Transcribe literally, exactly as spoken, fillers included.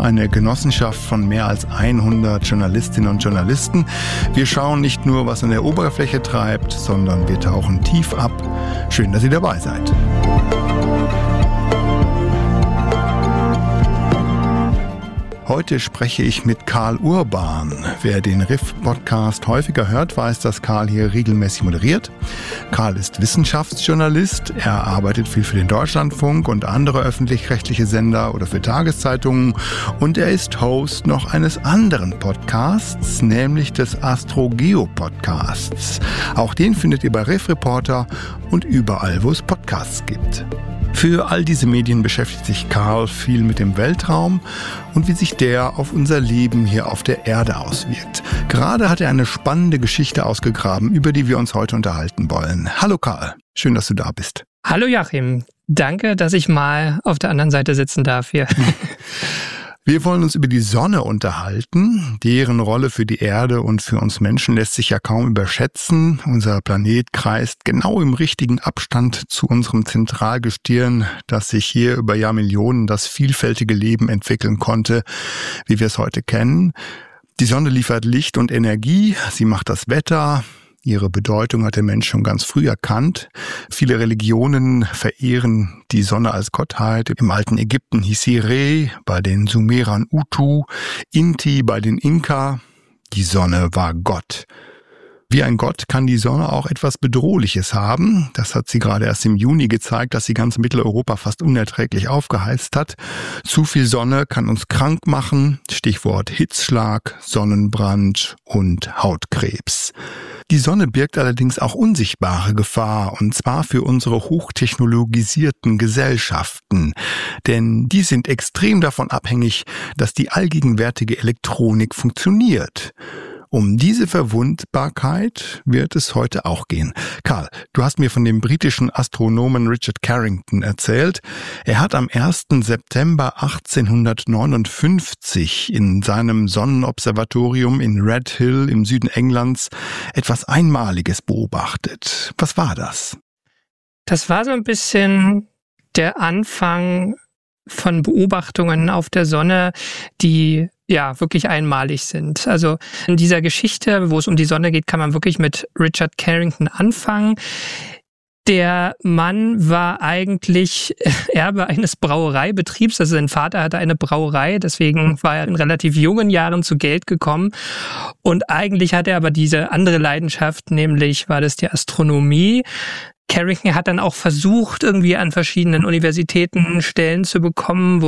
eine Genossenschaft von mehr als hundert Journalistinnen und Journalisten. Wir schauen nicht nur, was an der Oberfläche treibt, sondern wir tauchen tief ab. Schön, dass ihr dabei seid. Heute spreche ich mit Karl Urban. Wer den Riff-Podcast häufiger hört, weiß, dass Karl hier regelmäßig moderiert. Karl ist Wissenschaftsjournalist. Er arbeitet viel für den Deutschlandfunk und andere öffentlich-rechtliche Sender oder für Tageszeitungen. Und er ist Host noch eines anderen Podcasts, nämlich des Astro-Geo-Podcasts. Auch den findet ihr bei Riff Reporter und überall, wo es Podcasts gibt. Für all diese Medien beschäftigt sich Karl viel mit dem Weltraum und wie sich der auf unser Leben hier auf der Erde auswirkt. Gerade hat er eine spannende Geschichte ausgegraben, über die wir uns heute unterhalten wollen. Hallo Karl, schön, dass du da bist. Hallo Joachim, danke, dass ich mal auf der anderen Seite sitzen darf hier. Wir wollen uns über die Sonne unterhalten. Deren Rolle für die Erde und für uns Menschen lässt sich ja kaum überschätzen. Unser Planet kreist genau im richtigen Abstand zu unserem Zentralgestirn, das sich hier über Jahrmillionen das vielfältige Leben entwickeln konnte, wie wir es heute kennen. Die Sonne liefert Licht und Energie, sie macht das Wetter. Ihre Bedeutung hat der Mensch schon ganz früh erkannt. Viele Religionen verehren die Sonne als Gottheit. Im alten Ägypten hieß sie Re, bei den Sumerern Utu, Inti bei den Inka. Die Sonne war Gott. Wie ein Gott kann die Sonne auch etwas Bedrohliches haben. Das hat sie gerade erst im Juni gezeigt, dass sie ganz Mitteleuropa fast unerträglich aufgeheizt hat. Zu viel Sonne kann uns krank machen. Stichwort Hitzschlag, Sonnenbrand und Hautkrebs. Die Sonne birgt allerdings auch unsichtbare Gefahr, und zwar für unsere hochtechnologisierten Gesellschaften. Denn die sind extrem davon abhängig, dass die allgegenwärtige Elektronik funktioniert. Um diese Verwundbarkeit wird es heute auch gehen. Karl, du hast mir von dem britischen Astronomen Richard Carrington erzählt. Er hat am ersten September achtzehnhundertneunundfünfzig in seinem Sonnenobservatorium in Red Hill im Süden Englands etwas Einmaliges beobachtet. Was war das? Das war so ein bisschen der Anfang von Beobachtungen auf der Sonne, die ja wirklich einmalig sind. Also in dieser Geschichte, wo es um die Sonne geht, kann man wirklich mit Richard Carrington anfangen. Der Mann war eigentlich Erbe eines Brauereibetriebs. Also sein Vater hatte eine Brauerei, deswegen war er in relativ jungen Jahren zu Geld gekommen. Und eigentlich hatte er aber diese andere Leidenschaft, nämlich war das die Astronomie. Carrington hat dann auch versucht, irgendwie an verschiedenen Universitäten Stellen zu bekommen, wo